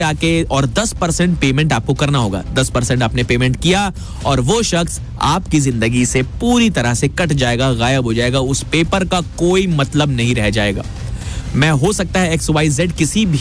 आके और 10% पेमेंट आपको करना होगा। 10% आपने पेमेंट किया और वो शख्स आपकी जिंदगी से पूरी तरह से कट जाएगा, गायब हो जाएगा, उस पेपर का कोई मतलब नहीं रह जाएगा। मैं हो सकता है XYZ किसी भी